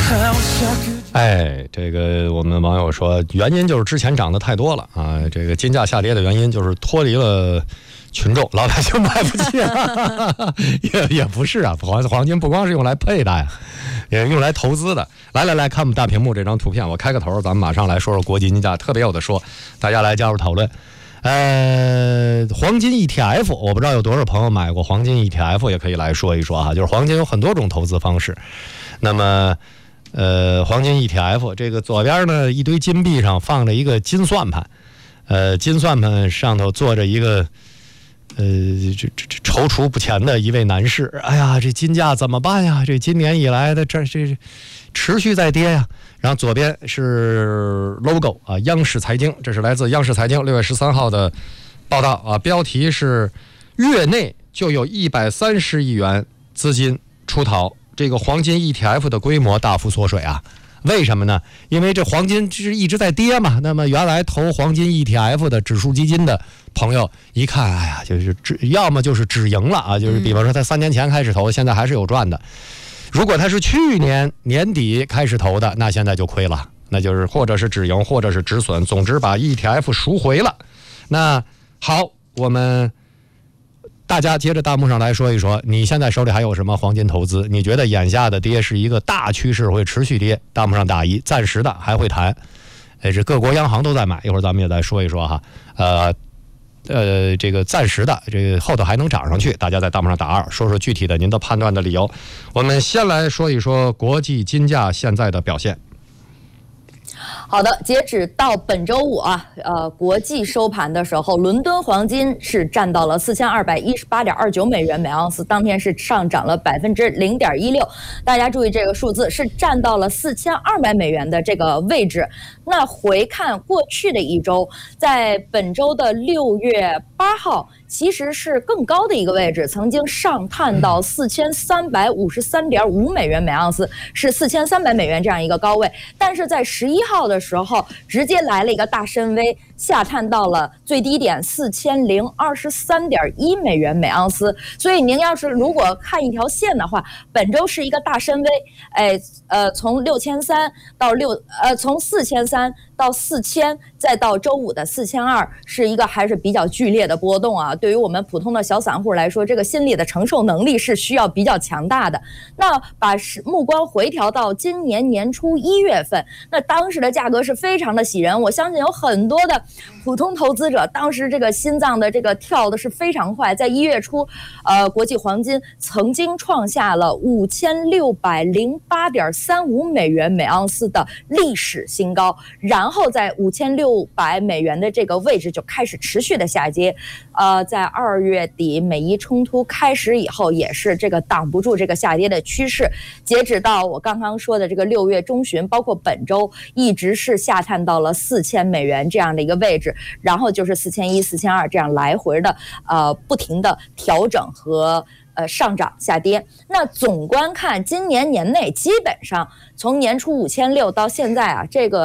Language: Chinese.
哎，这个我们网友说，原因就是之前涨得太多了啊。这个金价下跌的原因就是脱离了群众，老百姓买不起啊。也不是啊，黄金不光是用来佩戴，也用来投资的。来，看我们大屏幕这张图片，我开个头，咱们马上来说说国际金价，特别有的说，大家来加入讨论。黄金 ETF， 我不知道有多少朋友买过黄金 ETF， 也可以来说一说哈。就是黄金有很多种投资方式，那么黄金 ETF 这个左边呢一堆金币上放着一个金算盘，金算盘上头坐着一个踌躇不前的一位男士。哎呀，这金价怎么办呀？这今年以来的这持续在跌呀。然后左边是 logo 啊，央视财经，这是来自央视财经6月13号的报道啊，标题是月内就有130亿元资金出逃，这个黄金 ETF 的规模大幅缩水啊。为什么呢？因为这黄金是一直在跌嘛，那么原来投黄金 ETF 的指数基金的朋友一看，哎呀，就是要么就是止盈了啊，就是比方说他3年前开始投，现在还是有赚的。如果他是去年年底开始投的，那现在就亏了，那就是或者是止盈，或者是止损，总之把 ETF 赎回了。那好，我们大家接着弹幕上来说一说，你现在手里还有什么黄金投资？你觉得眼下的跌是一个大趋势，会持续跌？弹幕上打1，暂时的还会弹。这各国央行都在买，一会儿咱们也再说一说哈。这个暂时的，这个后头还能涨上去，大家在弹幕上打2，说说具体的您的判断的理由。我们先来说一说国际金价现在的表现。 好的，截止到本周五啊，国际收盘的时候，伦敦黄金是占到了4218.29美元每盎司，当天是上涨了0.16%。大家注意这个数字是占到了4200美元的这个位置。那回看过去的一周，在本周的6月8号。其实是更高的一个位置，曾经上探到4353.5美元每盎司，是4300美元这样一个高位。但是在11号的时候，直接来了一个大深 V， 下探到了最低点4023.1美元每盎司。所以您要是如果看一条线的话，本周是一个大深 V， 从6300到从4300到4000，再到周五的4200，是一个还是比较剧烈的波动啊。对于我们普通的小散户来说，这个心理的承受能力是需要比较强大的。那把目光回调到今年年初1月份，那当时的价格是非常的喜人，我相信有很多的普通投资者当时这个心脏的这个跳的是非常快。在1月初，国际黄金曾经创下了5608.35美元每盎司的历史新高，然后在5600美元的这个位置就开始持续的下跌。在2月底美伊冲突开始以后，也是这个挡不住这个下跌的趋势。截止到我刚刚说的这个6月中旬，包括本周，一直是下探到了4000美元这样的一个位置，然后就是4100、4200这样来回的不停的调整和上涨下跌。那总观看今年年内，基本上从年初5600到现在啊，这个